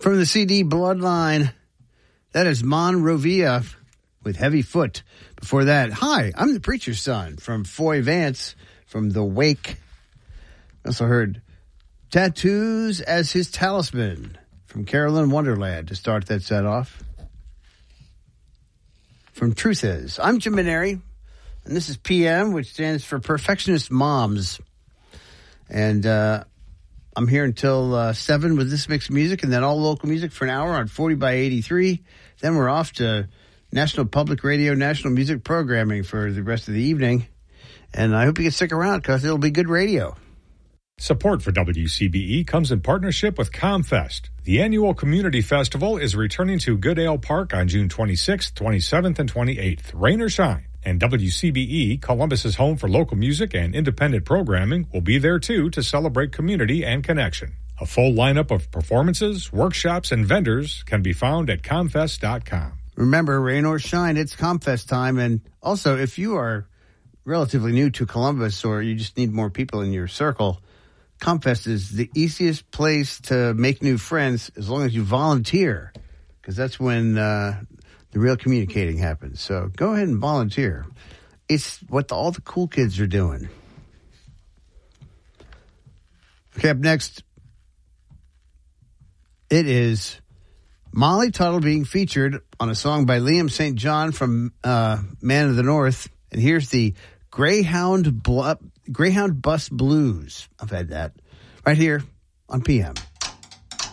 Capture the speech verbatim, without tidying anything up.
From the C D Bloodline, that is Monrovia with Heavy Foot. Before that, hi, I'm the Preacher's Son from Foy Vance from The Wake. Also heard Tattoos as His Talisman from Carolyn Wonderland to start that set off. From Truth Is, I'm Jim Maneri, and this is P M, which stands for Perfectionist Moms. And uh, I'm here until uh, seven with this mix of music, and then all local music for an hour on forty by eighty-three. Then we're off to National Public Radio, National Music Programming for the rest of the evening. And I hope you can stick around because it'll be good radio. Support for W C B E comes in partnership with ComFest. The annual community festival is returning to Goodale Park on June twenty-sixth, twenty-seventh, and twenty-eighth, rain or shine. And W C B E, Columbus's home for local music and independent programming, will be there too to celebrate community and connection. A full lineup of performances, workshops, and vendors can be found at comfest dot com. Remember, rain or shine, it's ComFest time. And also, if you are relatively new to Columbus or you just need more people in your circle, ComFest is the easiest place to make new friends as long as you volunteer, because that's when uh, the real communicating happens. So go ahead and volunteer. It's what the, all the cool kids are doing. Okay, up next, it is Molly Tuttle being featured on a song by Liam Saint John from uh, Man of the North. And here's the Greyhound Blu- Greyhound Bus Blues. I've had that right here on P M.